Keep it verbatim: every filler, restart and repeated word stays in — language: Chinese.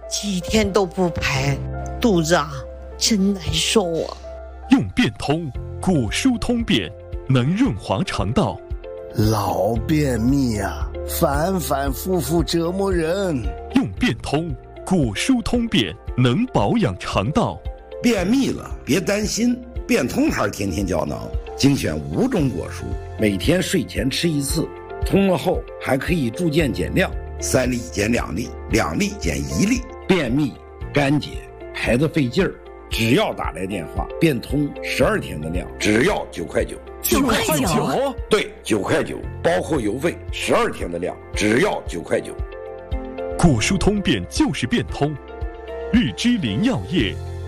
几天都不排，肚子啊真难受啊。 用便通，果蔬通便，能润滑肠道。 老便秘啊，反反复复折磨人。 用便通，果蔬通便，能保养肠道。 便秘了别担心，便通牌天天胶囊精选五种果蔬，每天睡前吃一次，通了后还可以逐渐减量，三粒减两粒，两粒减一粒。便秘干结排得费劲儿，只要打来电话，便通十二天的量，只要九块九。 九块九？ 对，九块九，包括邮费，十二天的量，只要九块九。 果蔬通便就是便通，日之林药业